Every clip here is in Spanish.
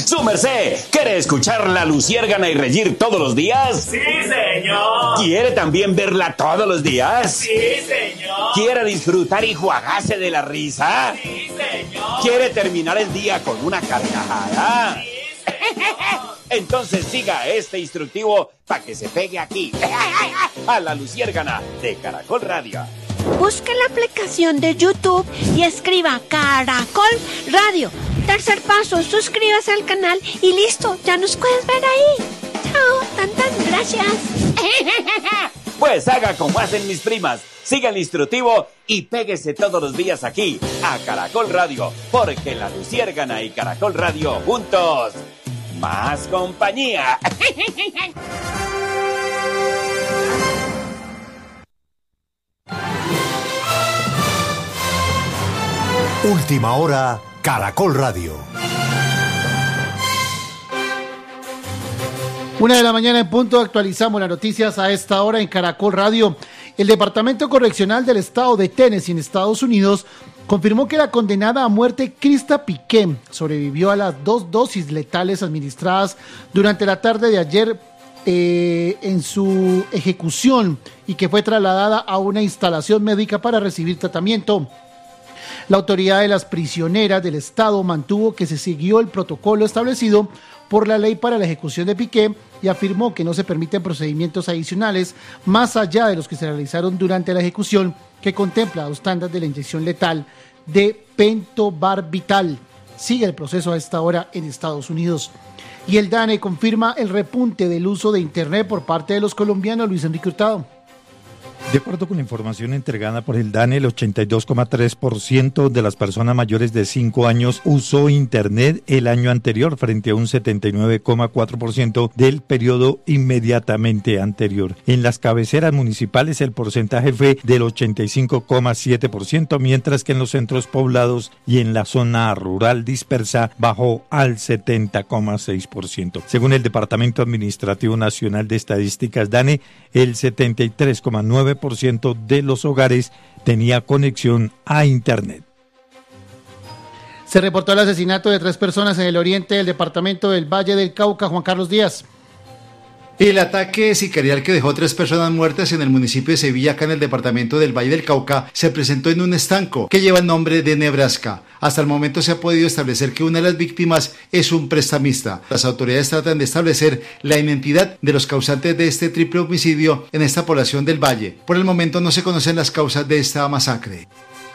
¡Su merced! ¿Quiere escuchar La Luciérgana y reír todos los días? ¡Sí, señor! ¿Quiere también verla todos los días? ¡Sí, señor! ¿Quiere disfrutar y juagarse de la risa? ¡Sí, señor! ¿Quiere terminar el día con una carcajada? ¡Sí, señor! Entonces siga este instructivo para que se pegue aquí, a La Luciérgana de Caracol Radio. Busque la aplicación de YouTube y escriba Caracol Radio. Tercer paso, suscríbase al canal y listo, ya nos puedes ver ahí. Chao, tantas gracias. Pues haga como hacen mis primas, siga el instructivo y péguese todos los días aquí, a Caracol Radio, porque La Luciérgana y Caracol Radio juntos, más compañía. Última hora, Caracol Radio. 1:00 a.m. en punto, actualizamos las noticias a esta hora en Caracol Radio. El Departamento Correccional del Estado de Tennessee en Estados Unidos confirmó que la condenada a muerte Krista Piqué sobrevivió a las 2 dosis letales administradas durante la tarde de ayer en su ejecución y que fue trasladada a una instalación médica para recibir tratamiento. La autoridad de las prisioneras del Estado mantuvo que se siguió el protocolo establecido por la ley para la ejecución de Piqué y afirmó que no se permiten procedimientos adicionales más allá de los que se realizaron durante la ejecución, que contempla 2 tandas de la inyección letal de pentobarbital. Sigue el proceso a esta hora en Estados Unidos. Y el DANE confirma el repunte del uso de Internet por parte de los colombianos. Luis Enrique Hurtado. De acuerdo con la información entregada por el DANE, el 82,3% de las personas mayores de 5 años usó Internet el año anterior frente a un 79,4% del periodo inmediatamente anterior. En las cabeceras municipales el porcentaje fue del 85,7%, mientras que en los centros poblados y en la zona rural dispersa bajó al 70,6%. Según el Departamento Administrativo Nacional de Estadísticas DANE, el 73,9% de los hogares tenía conexión a Internet. Se reportó el asesinato de 3 personas en el oriente del departamento del Valle del Cauca. Juan Carlos Díaz. El ataque sicarial que dejó 3 personas muertas en el municipio de Sevilla, acá en el departamento del Valle del Cauca, se presentó en un estanco que lleva el nombre de Nebraska. Hasta el momento se ha podido establecer que una de las víctimas es un prestamista. Las autoridades tratan de establecer la identidad de los causantes de este triple homicidio en esta población del Valle. Por el momento no se conocen las causas de esta masacre.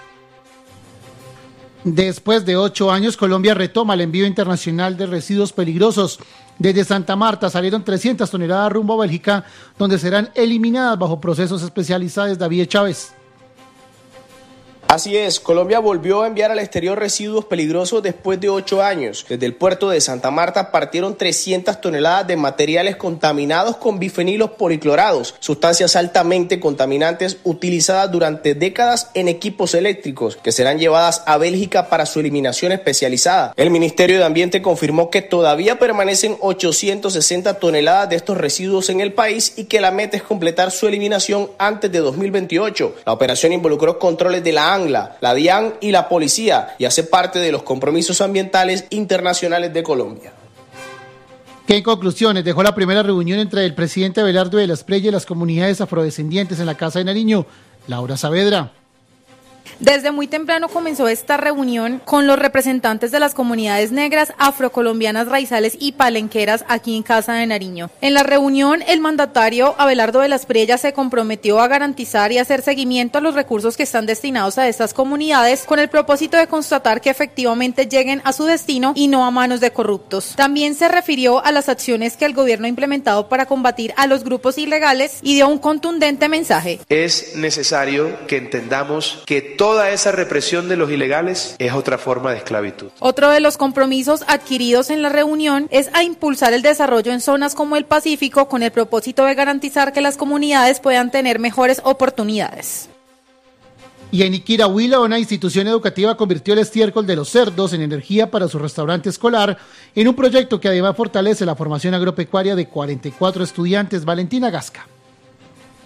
Después de 8 años, Colombia retoma el envío internacional de residuos peligrosos. Desde Santa Marta salieron 300 toneladas rumbo a Bélgica, donde serán eliminadas bajo procesos especializados. David Chávez. Así es, Colombia volvió a enviar al exterior residuos peligrosos después de 8 años. Desde el puerto de Santa Marta partieron 300 toneladas de materiales contaminados con bifenilos policlorados, sustancias altamente contaminantes utilizadas durante décadas en equipos eléctricos, que serán llevadas a Bélgica para su eliminación especializada. El Ministerio de Ambiente confirmó que todavía permanecen 860 toneladas de estos residuos en el país y que la meta es completar su eliminación antes de 2028. La operación involucró controles de la la DIAN y la policía y hace parte de los compromisos ambientales internacionales de Colombia. ¿Qué conclusiones dejó la primera reunión entre el presidente Abelardo de la Espriella y las comunidades afrodescendientes en la Casa de Nariño? Laura Saavedra. Desde muy temprano comenzó esta reunión con los representantes de las comunidades negras, afrocolombianas, raizales y palenqueras aquí en Casa de Nariño. En la reunión, el mandatario Abelardo de la Espriella se comprometió a garantizar y hacer seguimiento a los recursos que están destinados a estas comunidades con el propósito de constatar que efectivamente lleguen a su destino y no a manos de corruptos. También se refirió a las acciones que el gobierno ha implementado para combatir a los grupos ilegales y dio un contundente mensaje. Es necesario que entendamos que toda esa represión de los ilegales es otra forma de esclavitud. Otro de los compromisos adquiridos en la reunión es a impulsar el desarrollo en zonas como el Pacífico con el propósito de garantizar que las comunidades puedan tener mejores oportunidades. Y en Iquirahuila, una institución educativa convirtió el estiércol de los cerdos en energía para su restaurante escolar en un proyecto que además fortalece la formación agropecuaria de 44 estudiantes. Valentina Gasca.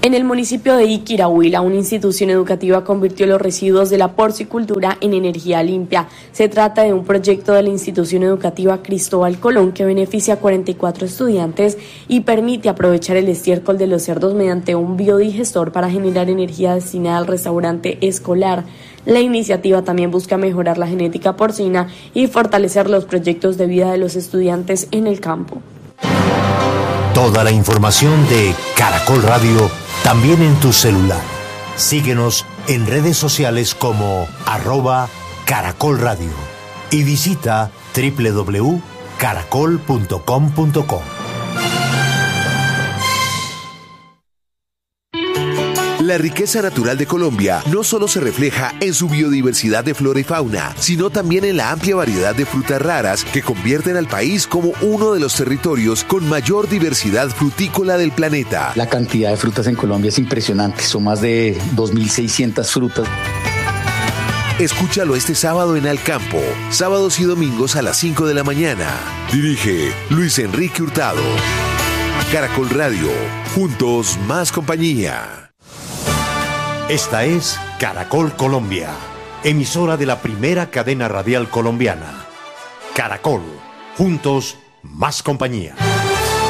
En el municipio de Iquirahuila, una institución educativa convirtió los residuos de la porcicultura en energía limpia. Se trata de un proyecto de la institución educativa Cristóbal Colón que beneficia a 44 estudiantes y permite aprovechar el estiércol de los cerdos mediante un biodigestor para generar energía destinada al restaurante escolar. La iniciativa también busca mejorar la genética porcina y fortalecer los proyectos de vida de los estudiantes en el campo. Toda la información de Caracol Radio también en tu celular. Síguenos en redes sociales como @Caracol Radio y visita www.caracol.com.co. La riqueza natural de Colombia no solo se refleja en su biodiversidad de flora y fauna, sino también en la amplia variedad de frutas raras que convierten al país como uno de los territorios con mayor diversidad frutícola del planeta. La cantidad de frutas en Colombia es impresionante, son más de 2.600 frutas. Escúchalo este sábado en Al Campo, sábados y domingos a las 5 de la mañana. Dirige Luis Enrique Hurtado. Caracol Radio, juntos más compañía. Esta es Caracol Colombia, emisora de la primera cadena radial colombiana. Caracol, juntos más compañía.